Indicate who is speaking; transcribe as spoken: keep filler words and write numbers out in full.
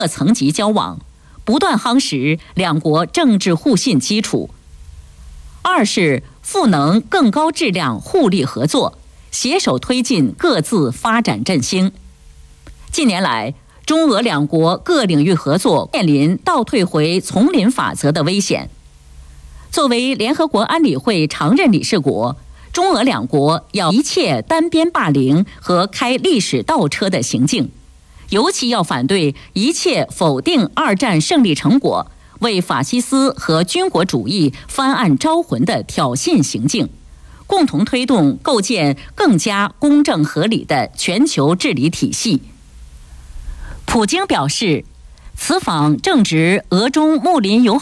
Speaker 1: 各层级交往，不断夯实两国政治互信基础。二是赋能更高质量互利合作，携手推进各自发展振兴。近年来，中俄两国各领域合作面临倒退回丛林法则的危险。作为联合国安理会常任理事国，中俄两国要一切单边霸凌和开历史倒车的行径，尤其要反对一切否定二战胜利成果、为法西斯和军国主义翻案招魂的挑衅行径，共同推动构建更加公正合理的全球治理体系。普京表示，此访正值俄中睦邻友好